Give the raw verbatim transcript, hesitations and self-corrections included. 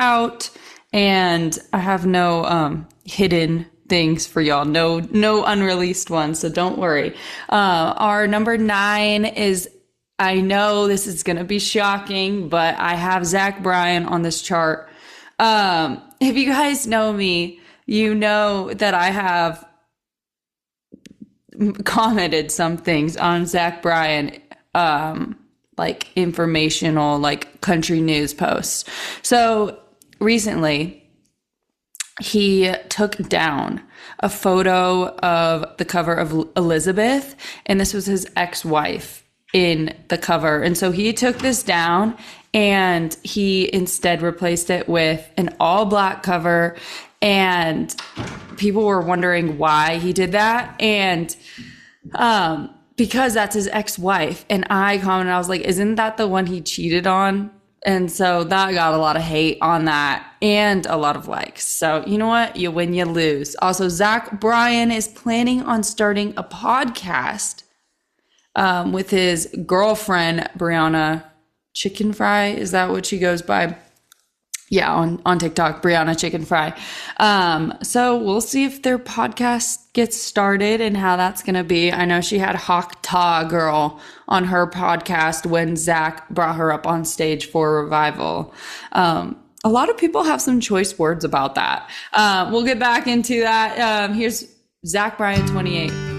out, and I have no um, hidden things for y'all. No, no unreleased ones, so don't worry. Uh, our number nine is, I know this is going to be shocking, but I have Zach Bryan on this chart. Um, if you guys know me, you know that I have commented some things on Zach Bryan, um, like informational, like country news posts. So recently, he took down a photo of the cover of Elizabeth, and this was his ex-wife in the cover. And so he took this down and he instead replaced it with an all black cover. And people were wondering why he did that. And um, because that's his ex-wife. And I commented, I was like, isn't that the one he cheated on? And so that got a lot of hate on that and a lot of likes. So you know what? You win, you lose. Also, Zach Bryan is planning on starting a podcast um, with his girlfriend, Brianna Chicken Fry. Is that what she goes by? Yeah, on, on TikTok, Brianna Chicken Fry. Um, so we'll see if their podcast gets started and how that's going to be. I know she had Hawk Ta Girl on her podcast when Zach brought her up on stage for Revival. Um, a lot of people have some choice words about that. Uh, we'll get back into that. Um, here's Zach Bryan, twenty-eight.